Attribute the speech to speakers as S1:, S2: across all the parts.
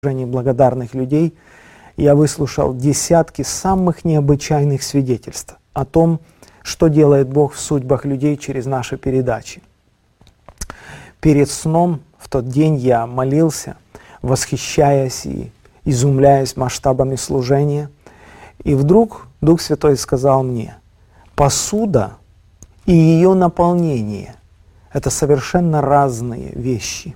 S1: благодарных людей я выслушал десятки самых необычайных свидетельств о том, что делает Бог в судьбах людей через наши передачи. Перед сном в тот день я молился, восхищаясь и изумляясь масштабами служения, и вдруг Дух Святой сказал мне: посуда и ее наполнение — это совершенно разные вещи.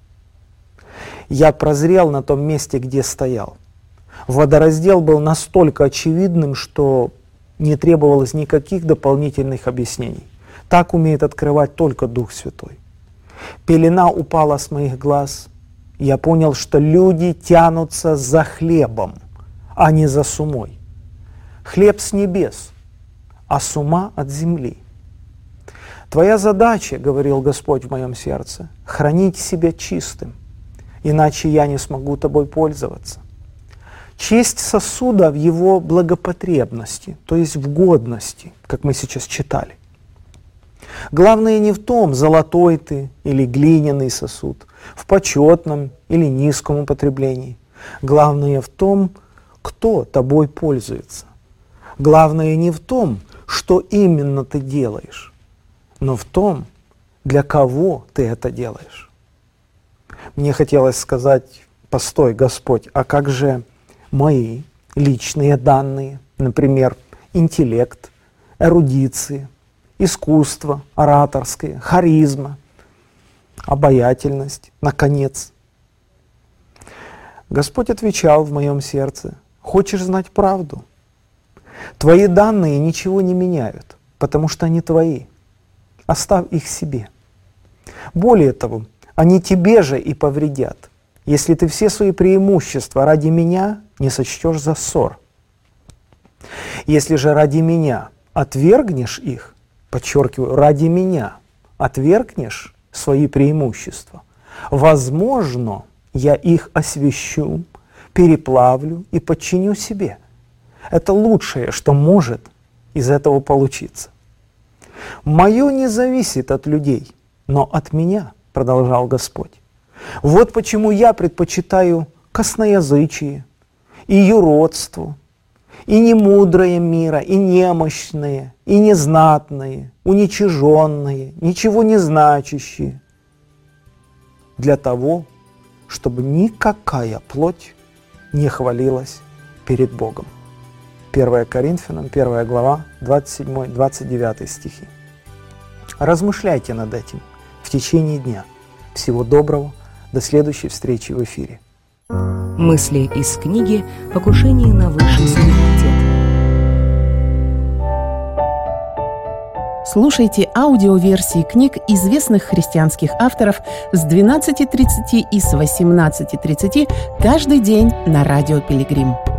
S1: Я прозрел на том месте, где стоял. Водораздел был настолько очевидным, что не требовалось никаких дополнительных объяснений. Так умеет открывать только Дух Святой. Пелена упала с моих глаз. Я понял, что люди тянутся за хлебом, а не за сумой. Хлеб с небес, а сума от земли. Твоя задача, говорил Господь в моем сердце, хранить себя чистым, иначе я не смогу тобой пользоваться. Честь сосуда в его благопотребности, то есть в годности, как мы сейчас читали. Главное не в том, золотой ты или глиняный сосуд, в почетном или низком употреблении. Главное в том, кто тобой пользуется. Главное не в том, что именно ты делаешь, но в том, для кого ты это делаешь. Мне хотелось сказать: постой, Господь, а как же мои личные данные, например, интеллект, эрудиция, искусство ораторское, харизма, обаятельность, наконец. Господь отвечал в моем сердце: хочешь знать правду? Твои данные ничего не меняют, потому что они твои. Оставь их себе. Более того, они тебе же и повредят, если ты все свои преимущества ради меня не сочтешь за ссор. Если же ради меня отвергнешь их, подчеркиваю, ради меня отвергнешь свои преимущества, возможно, я их освящу, переплавлю и подчиню себе. Это лучшее, что может из этого получиться. Мое не зависит от людей, но от меня, продолжал Господь. Вот почему я предпочитаю косноязычие и юродство, и немудрое мира, и немощное, и незнатное, уничиженное, ничего не значащее, для того, чтобы никакая плоть не хвалилась перед Богом. 1 Коринфянам, 1 глава, 27-29 стихи. Размышляйте над этим в течение дня. Всего доброго. До следующей встречи в эфире.
S2: Мысли из книги «Покушение на высший суверенитет».
S3: Слушайте аудиоверсии книг известных христианских авторов с 12:30 и с 18:30 каждый день на Радио Пилигрим.